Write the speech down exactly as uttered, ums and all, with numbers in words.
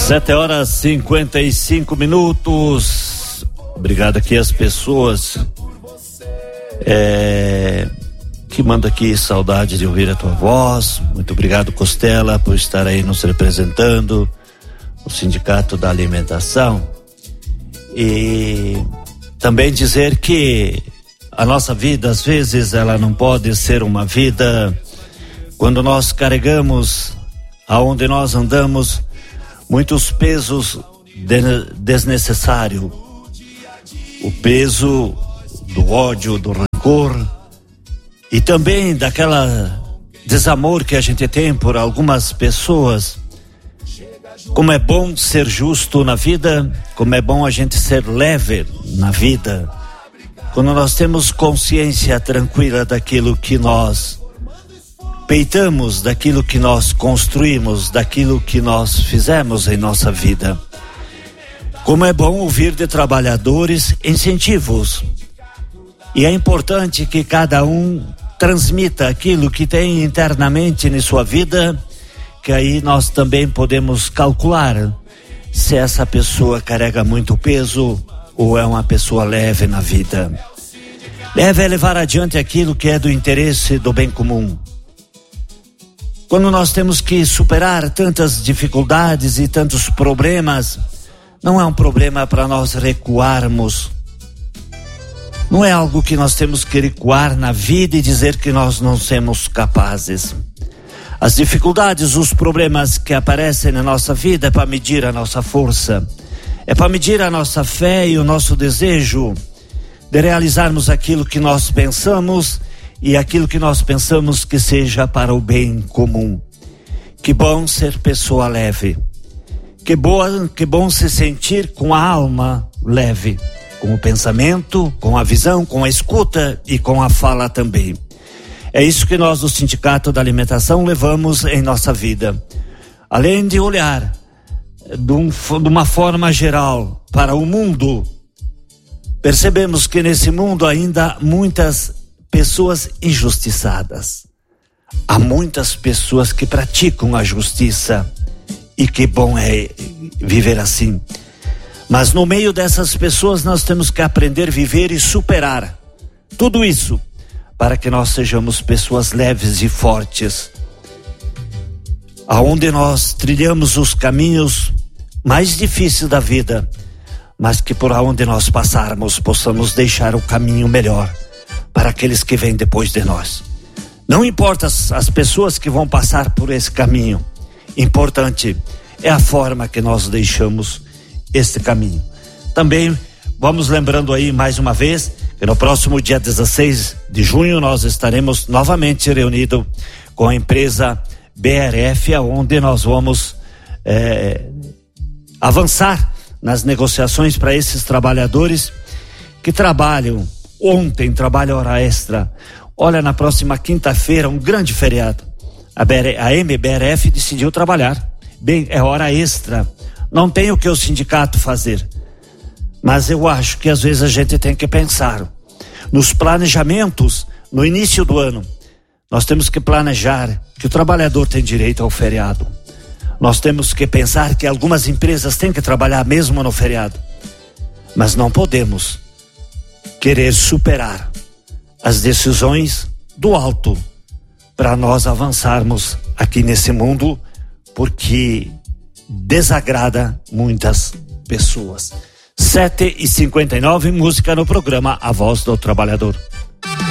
Sete horas e cinquenta e cinco minutos. Obrigado aqui às pessoas é, que mandam aqui saudade de ouvir a tua voz. Muito obrigado, Costela, por estar aí nos representando, o Sindicato da Alimentação. E também dizer que a nossa vida, às vezes, ela não pode ser uma vida quando nós carregamos, aonde nós andamos, muitos pesos de, desnecessários. O peso do ódio, do rancor e também daquela desamor que a gente tem por algumas pessoas. Como é bom ser justo na vida, como é bom a gente ser leve na vida. Quando nós temos consciência tranquila daquilo que nós peitamos, daquilo que nós construímos, daquilo que nós fizemos em nossa vida. Como é bom ouvir de trabalhadores incentivos. E é importante que cada um transmita aquilo que tem internamente em sua vida, que aí nós também podemos calcular se essa pessoa carrega muito peso ou é uma pessoa leve na vida. Leve é levar adiante aquilo que é do interesse do bem comum. Quando nós temos que superar tantas dificuldades e tantos problemas, não é um problema para nós recuarmos. Não é algo que nós temos que recuar na vida e dizer que nós não somos capazes. As dificuldades, os problemas que aparecem na nossa vida é para medir a nossa força, é para medir a nossa fé e o nosso desejo de realizarmos aquilo que nós pensamos e aquilo que nós pensamos que seja para o bem comum. Que bom ser pessoa leve, que, boa, que bom se sentir com a alma leve, com o pensamento, com a visão, com a escuta e com a fala também. É isso que nós do Sindicato da Alimentação levamos em nossa vida. Além de olhar de, um, de uma forma geral para o mundo, percebemos que nesse mundo ainda há muitas pessoas injustiçadas. Há muitas pessoas que praticam a justiça e que bom é viver assim. Mas no meio dessas pessoas nós temos que aprender a viver e superar tudo isso para que nós sejamos pessoas leves e fortes. Aonde nós trilhamos os caminhos mais difíceis da vida, mas que por onde nós passarmos possamos deixar o caminho melhor para aqueles que vêm depois de nós. Não importa as, as pessoas que vão passar por esse caminho, importante é a forma que nós deixamos este caminho. Também vamos lembrando aí mais uma vez que no próximo dia dezesseis de junho nós estaremos novamente reunidos com a empresa B R F, onde nós vamos é, avançar nas negociações para esses trabalhadores que trabalham ontem, trabalham hora extra. Olha, na próxima quinta-feira, um grande feriado, a, B R, a M B R F decidiu trabalhar. Bem, é hora extra, não tem o que o sindicato fazer. Mas eu acho que às vezes a gente tem que pensar nos planejamentos no início do ano. Nós temos que planejar que o trabalhador tem direito ao feriado. Nós temos que pensar que algumas empresas têm que trabalhar mesmo no feriado. Mas não podemos querer superar as decisões do alto para nós avançarmos aqui nesse mundo, porque desagrada muitas pessoas. sete e cinquenta e nove, música no programa A Voz do Trabalhador.